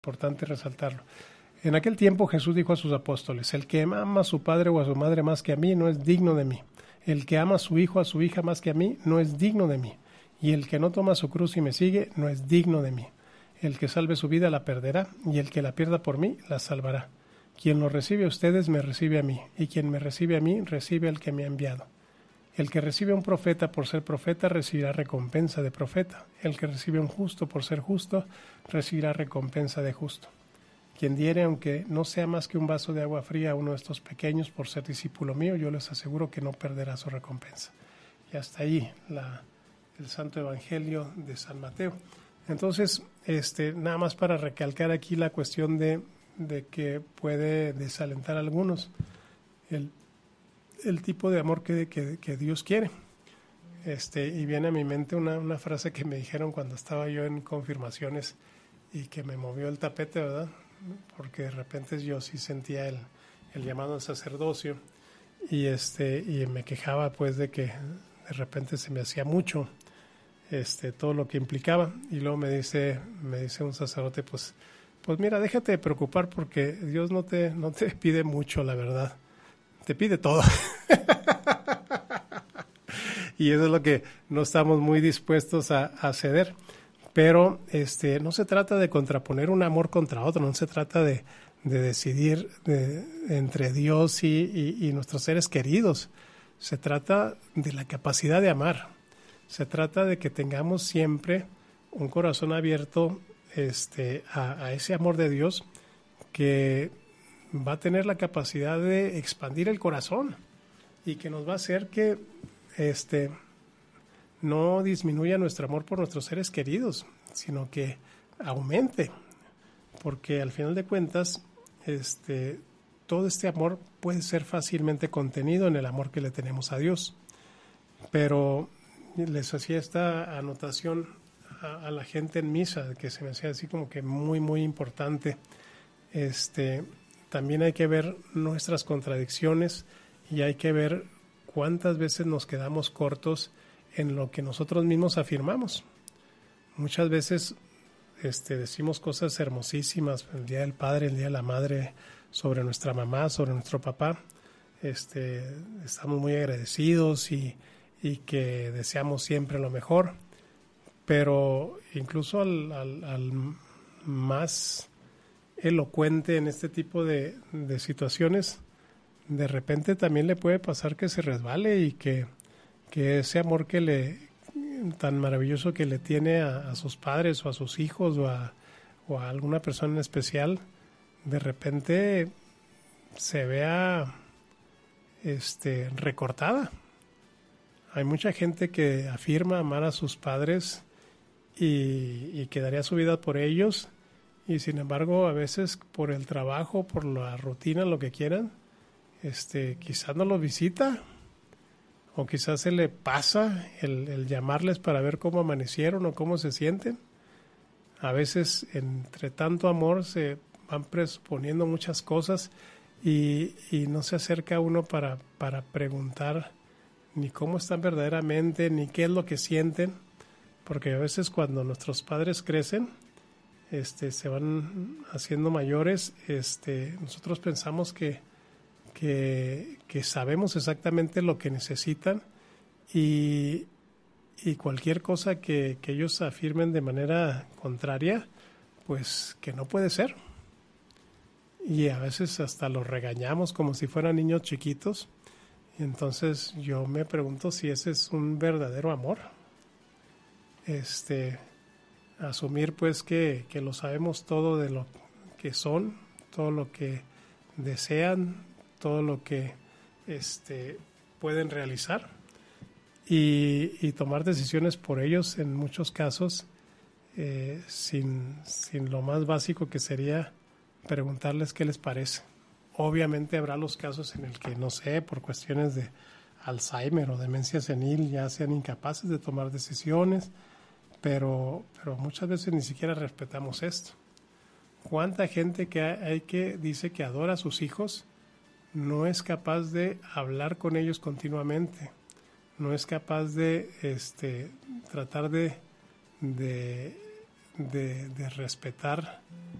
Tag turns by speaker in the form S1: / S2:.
S1: importante resaltarlo. En aquel tiempo Jesús dijo a sus apóstoles: el que ama a su padre o a su madre más que a mí no es digno de mí. El que ama a su hijo o a su hija más que a mí no es digno de mí. Y el que no toma su cruz y me sigue no es digno de mí. El que salve su vida la perderá, y el que la pierda por mí la salvará. Quien lo recibe a ustedes me recibe a mí, y quien me recibe a mí recibe al que me ha enviado. El que recibe a un profeta por ser profeta recibirá recompensa de profeta. El que recibe a un justo por ser justo recibirá recompensa de justo. Quien diere, aunque no sea más que un vaso de agua fría a uno de estos pequeños por ser discípulo mío, yo les aseguro que no perderá su recompensa. Y hasta ahí el Santo Evangelio de San Mateo. Entonces, nada más para recalcar aquí la cuestión de que puede desalentar a algunos el tipo de amor que Dios quiere. Y viene a mi mente una frase que me dijeron cuando estaba yo en confirmaciones y que me movió el tapete, ¿verdad? Porque de repente yo sí sentía el llamado al sacerdocio y me quejaba pues de que de repente se me hacía mucho todo lo que implicaba, y luego me dice un sacerdote, pues mira, déjate de preocupar porque Dios no te pide mucho, la verdad, te pide todo. Y eso es lo que no estamos muy dispuestos a ceder. Pero no se trata de contraponer un amor contra otro, no se trata de decidir entre Dios y nuestros seres queridos. Se trata de la capacidad de amar. Se trata de que tengamos siempre un corazón abierto a ese amor de Dios, que va a tener la capacidad de expandir el corazón y que nos va a hacer que no disminuya nuestro amor por nuestros seres queridos, sino que aumente, porque al final de cuentas todo este amor puede ser fácilmente contenido en el amor que le tenemos a Dios. Pero les hacía esta anotación a la gente en misa, que se me hacía así como que muy, muy importante. También hay que ver nuestras contradicciones y hay que ver cuántas veces nos quedamos cortos en lo que nosotros mismos afirmamos. Muchas veces decimos cosas hermosísimas, el Día del Padre, el Día de la Madre, sobre nuestra mamá, sobre nuestro papá. Estamos muy agradecidos y que deseamos siempre lo mejor, pero incluso al más elocuente en este tipo de situaciones, de repente también le puede pasar que se resbale y que ese amor tan maravilloso que le tiene a sus padres o a sus hijos o a alguna persona en especial, de repente se vea recortada. Hay mucha gente que afirma amar a sus padres y que daría su vida por ellos, y sin embargo a veces por el trabajo, por la rutina, lo que quieran, quizás no los visita, o quizás se le pasa el llamarles para ver cómo amanecieron o cómo se sienten. A veces entre tanto amor se van presuponiendo muchas cosas y no se acerca uno para preguntar ni cómo están verdaderamente, ni qué es lo que sienten, porque a veces cuando nuestros padres crecen, se van haciendo mayores, nosotros pensamos que sabemos exactamente lo que necesitan, y cualquier cosa que ellos afirmen de manera contraria, pues que no puede ser. Y a veces hasta los regañamos como si fueran niños chiquitos. Y entonces yo me pregunto si ese es un verdadero amor. Asumir pues que lo sabemos todo de lo que son, todo lo que desean, todo lo que pueden realizar, y tomar decisiones por ellos en muchos casos, sin lo más básico que sería preguntarles qué les parece. Obviamente habrá los casos en el que, no sé, por cuestiones de Alzheimer o demencia senil ya sean incapaces de tomar decisiones, pero muchas veces ni siquiera respetamos esto. ¿Cuánta gente que dice que adora a sus hijos no es capaz de hablar con ellos continuamente? No es capaz de tratar de respetar